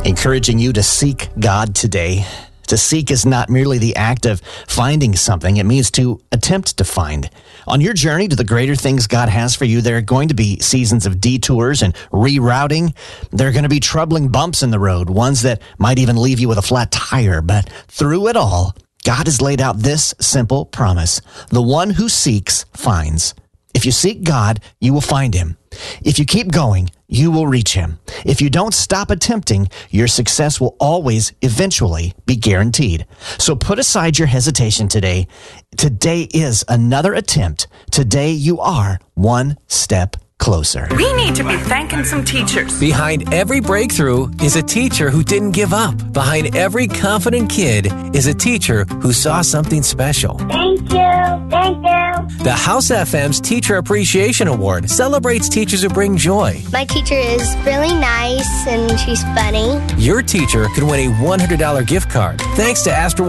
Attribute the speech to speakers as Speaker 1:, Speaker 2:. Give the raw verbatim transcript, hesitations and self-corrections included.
Speaker 1: encouraging you to seek God today. To seek is not merely the act of finding something. It means to attempt to find. On your journey to the greater things God has for you, there are going to be seasons of detours and rerouting. There are going to be troubling bumps in the road, ones that might even leave you with a flat tire. But through it all, God has laid out this simple promise. The one who seeks finds. If you seek God, you will find him. If you keep going, you will reach him. If you don't stop attempting, your success will always eventually be guaranteed. So put aside your hesitation today. Today is another attempt. Today you are one step closer.
Speaker 2: We need to be thanking some teachers.
Speaker 3: Behind every breakthrough is a teacher who didn't give up. Behind every confident kid is a teacher who saw something special.
Speaker 4: Thank you. Thank you.
Speaker 3: The House F M's Teacher Appreciation Award celebrates teachers who bring joy.
Speaker 4: My teacher is really nice and she's funny.
Speaker 3: Your teacher could win a one hundred dollars gift card thanks to Astro